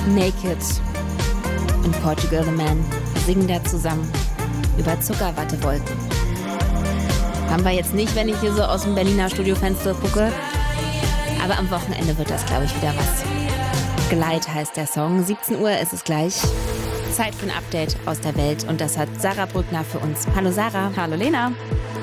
Naked und Portugal the Man singen da zusammen über Zuckerwattewolken. Haben wir jetzt nicht, wenn ich hier so aus dem Berliner Studiofenster gucke. Aber am Wochenende wird das, glaube ich, wieder was. Glide heißt der Song. 17 Uhr ist es gleich. Zeit für ein Update aus der Welt. Und das hat Sarah Brückner für uns. Hallo Sarah. Hallo Lena.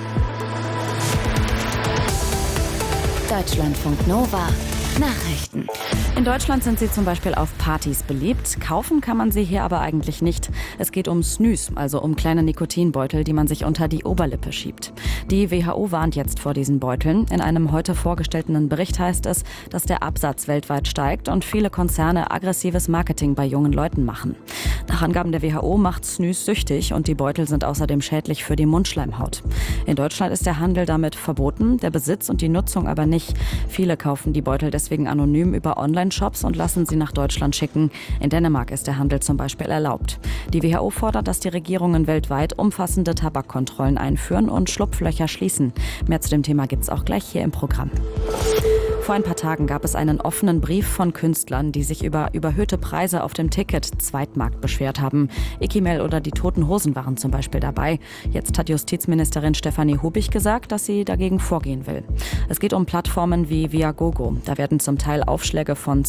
Deutschlandfunk Nova Nachrichten. In Deutschland sind sie zum Beispiel auf Partys beliebt. Kaufen kann man sie hier aber eigentlich nicht. Es geht um Snus, also um kleine Nikotinbeutel, die man sich unter die Oberlippe schiebt. Die WHO warnt jetzt vor diesen Beuteln. In einem heute vorgestellten Bericht heißt es, dass der Absatz weltweit steigt und viele Konzerne aggressives Marketing bei jungen Leuten machen. Nach Angaben der WHO macht Snus süchtig und die Beutel sind außerdem schädlich für die Mundschleimhaut. In Deutschland ist der Handel damit verboten, der Besitz und die Nutzung aber nicht. Viele kaufen die Beutel deswegen anonym über Online-Shops und lassen sie nach Deutschland schicken. In Dänemark ist der Handel zum Beispiel erlaubt. Die WHO fordert, dass die Regierungen weltweit umfassende Tabakkontrollen einführen und Schlupflöcher schließen. Mehr zu dem Thema gibt's auch gleich hier im Programm. Vor ein paar Tagen gab es einen offenen Brief von Künstlern, die sich über überhöhte Preise auf dem Ticket-Zweitmarkt beschwert haben. Ikimel oder die Toten Hosen waren zum Beispiel dabei. Jetzt hat Justizministerin Stefanie Hubich gesagt, dass sie dagegen vorgehen will. Es geht um Plattformen wie Viagogo. Da werden zum Teil Aufschläge von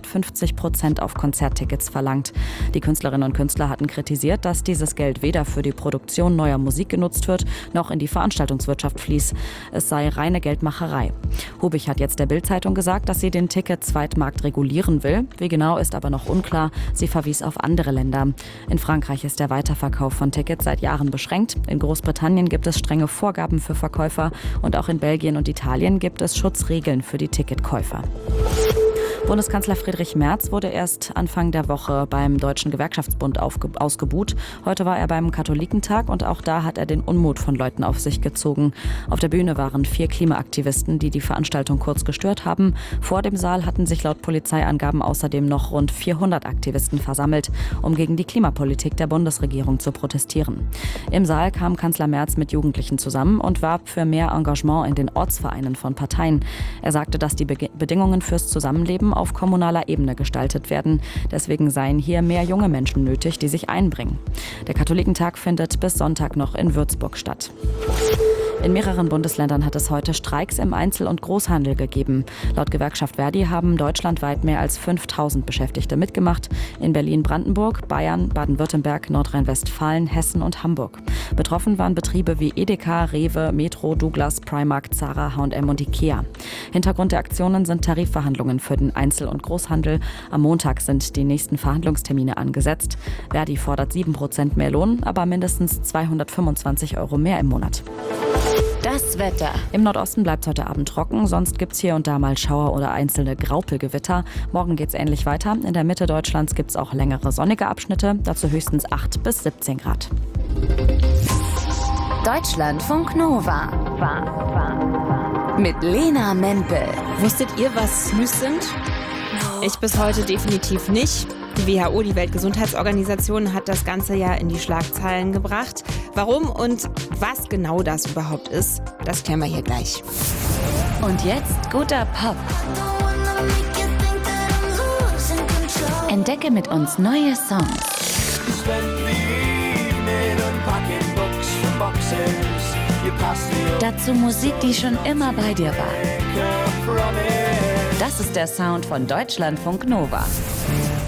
250% auf Konzerttickets verlangt. Die Künstlerinnen und Künstler hatten kritisiert, dass dieses Geld weder für die Produktion neuer Musik genutzt wird, noch in die Veranstaltungswirtschaft fließt. Es sei reine Geldmacherei. Hubich hat jetzt der Bild-Zeitung gesagt, dass sie den Ticket-Zweitmarkt regulieren will. Wie genau, ist aber noch unklar. Sie verwies auf andere Länder. In Frankreich ist der Weiterverkauf von Tickets seit Jahren beschränkt. In Großbritannien gibt es strenge Vorgaben für Verkäufer. Und auch in Belgien und Italien gibt es Schutzregeln für die Ticketkäufer. Bundeskanzler Friedrich Merz wurde erst Anfang der Woche beim Deutschen Gewerkschaftsbund ausgebuht. Heute war er beim Katholikentag und auch da hat er den Unmut von Leuten auf sich gezogen. Auf der Bühne waren 4 Klimaaktivisten, die die Veranstaltung kurz gestört haben. Vor dem Saal hatten sich laut Polizeiangaben außerdem noch rund 400 Aktivisten versammelt, um gegen die Klimapolitik der Bundesregierung zu protestieren. Im Saal kam Kanzler Merz mit Jugendlichen zusammen und warb für mehr Engagement in den Ortsvereinen von Parteien. Er sagte, dass die Bedingungen fürs Zusammenleben auf kommunaler Ebene gestaltet werden. Deswegen seien hier mehr junge Menschen nötig, die sich einbringen. Der Katholikentag findet bis Sonntag noch in Würzburg statt. In mehreren Bundesländern hat es heute Streiks im Einzel- und Großhandel gegeben. Laut Gewerkschaft Verdi haben deutschlandweit mehr als 5.000 Beschäftigte mitgemacht. In Berlin, Brandenburg, Bayern, Baden-Württemberg, Nordrhein-Westfalen, Hessen und Hamburg. Betroffen waren Betriebe wie Edeka, Rewe, Metro, Douglas, Primark, Zara, H&M und Ikea. Hintergrund der Aktionen sind Tarifverhandlungen für den Einzel- und Großhandel. Am Montag sind die nächsten Verhandlungstermine angesetzt. Verdi fordert 7% mehr Lohn, aber mindestens 225 € mehr im Monat. Das Wetter. Im Nordosten bleibt es heute Abend trocken, sonst gibt es hier und da mal Schauer oder einzelne Graupelgewitter. Morgen geht es ähnlich weiter. In der Mitte Deutschlands gibt es auch längere sonnige Abschnitte, dazu höchstens 8 bis 17 Grad. Deutschlandfunk Nova. Mit Lena Mempel. Wusstet ihr, was Snus sind? Ich bis heute definitiv nicht. Die WHO, die Weltgesundheitsorganisation, hat das Ganze ja in die Schlagzeilen gebracht. Warum und was genau das überhaupt ist, das klären wir hier gleich. Und jetzt guter Pop. Entdecke mit uns neue Songs. Dazu Musik, die schon immer bei dir war. Das ist der Sound von Deutschlandfunk Nova.